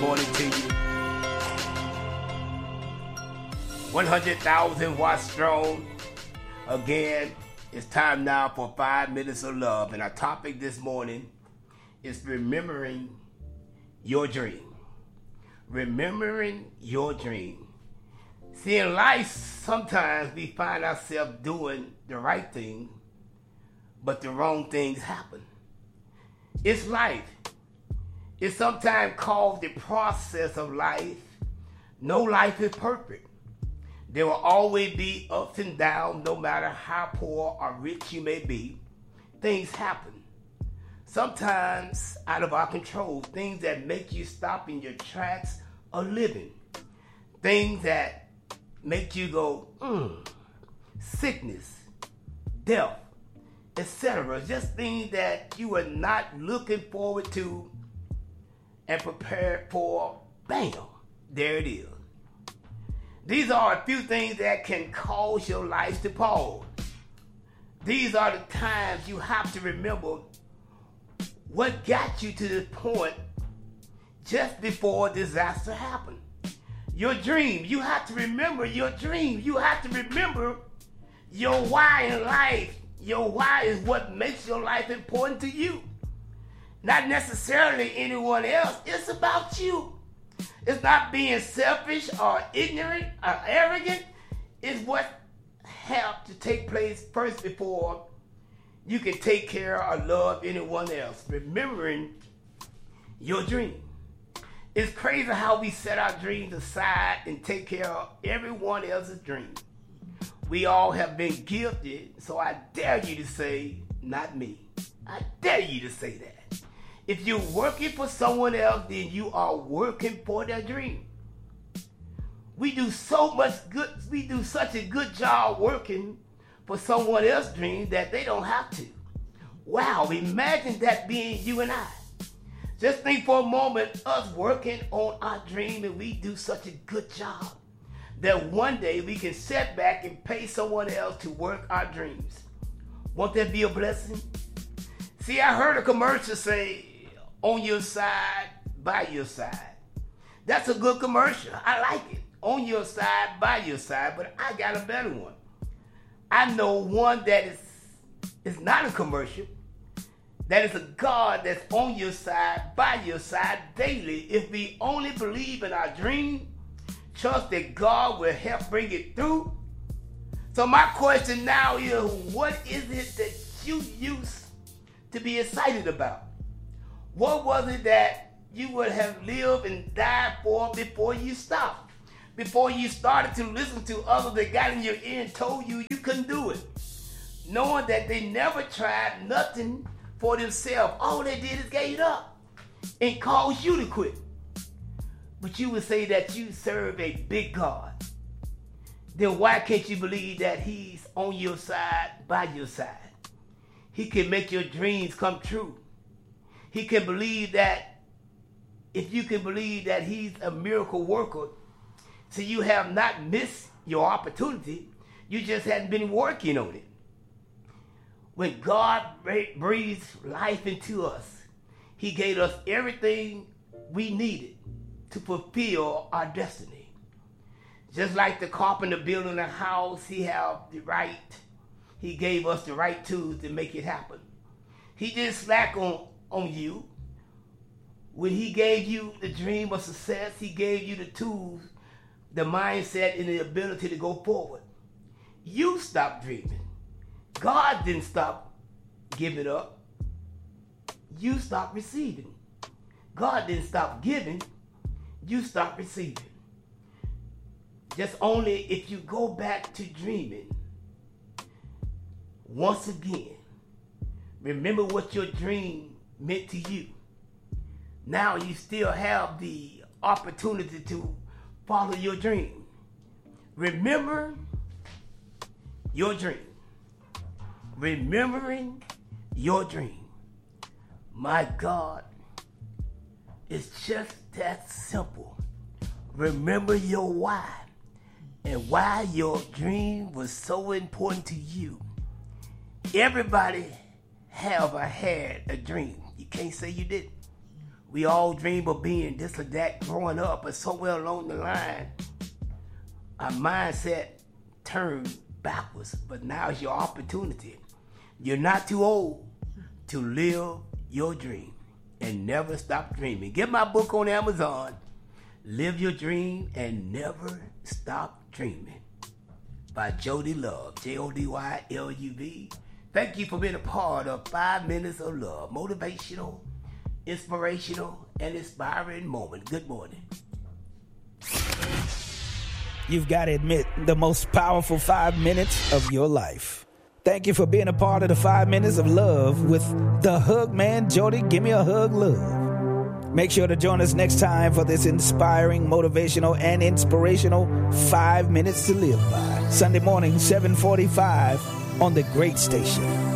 morning to you. 100,000 watts strong. Again, it's time now for 5 minutes of love. And our topic this morning is remembering your dream. Remembering your dream. See, in life, sometimes we find ourselves doing the right thing, but the wrong things happen. It's life. It's sometimes called the process of life. No life is perfect. There will always be ups and downs, no matter how poor or rich you may be. Things happen. Sometimes out of our control, things that make you stop in your tracks of living. Things that make you go, sickness, death, etc. Just things that you were not looking forward to and prepared for. Bam, there it is. These are a few things that can cause your life to pause. These are the times you have to remember what got you to this point just before disaster happened. Your dream. You have to remember your dream. You have to remember your why in life. Your why is what makes your life important to you. Not necessarily anyone else. It's about you. It's not being selfish or ignorant or arrogant. It's what have to take place first before you can take care or love anyone else. Remembering your dream. It's crazy how we set our dreams aside and take care of everyone else's dream. We all have been gifted, so I dare you to say, not me. I dare you to say that. If you're working for someone else, then you are working for their dream. We do such a good job working for someone else's dream that they don't have to. Wow, imagine that being you and I. Just think for a moment, us working on our dream, and we do such a good job that one day we can sit back and pay someone else to work our dreams. Won't that be a blessing? See, I heard a commercial say, on your side, by your side. That's a good commercial. I like it. On your side, by your side, but I got a better one. I know one that is not a commercial. That is a God that's on your side, by your side daily. If we only believe in our dream, trust that God will help bring it through. So my question now is, what is it that you used to be excited about? What was it that you would have lived and died for before you stopped? Before you started to listen to others that got in your ear and told you you couldn't do it? Knowing that they never tried nothing for themselves. All they did is gave it up and caused you to quit. But you would say that you serve a big God. Then why can't you believe that He's on your side, by your side? He can make your dreams come true. He can believe that, if you can believe that He's a miracle worker, so you have not missed your opportunity, you just hadn't been working on it. When God breathed life into us, He gave us everything we needed to fulfill our destiny. Just like the carpenter building a house, he gave us the right tools to make it happen. He didn't slack on you. When He gave you the dream of success, He gave you the tools, the mindset, and the ability to go forward. You stopped dreaming. God didn't stop giving up. You stopped receiving. God didn't stop giving. You stopped receiving. Just only if you go back to dreaming, once again, remember what your dream meant to you. Now you still have the opportunity to follow your dream. Remember your dream. Remembering your dream. My God, it's just that simple. Remember your why and why your dream was so important to you. Everybody have or had a dream. You can't say you didn't. We all dream of being this or that growing up, but somewhere along the line, our mindset turned backwards. But now is your opportunity. You're not too old to live your dream and never stop dreaming. Get my book on Amazon, Live Your Dream and Never Stop Dreaming, by Jody Love, Jodylove. Thank you for being a part of 5 Minutes of Love. Motivational, inspirational, and inspiring moment. Good morning. You've got to admit, the most powerful 5 minutes of your life. Thank you for being a part of the 5 Minutes of Love with the Hug Man, Jody. Give me a hug, love. Make sure to join us next time for this inspiring, motivational, and inspirational 5 Minutes to Live By. Sunday morning, 7:45 on the Great Station.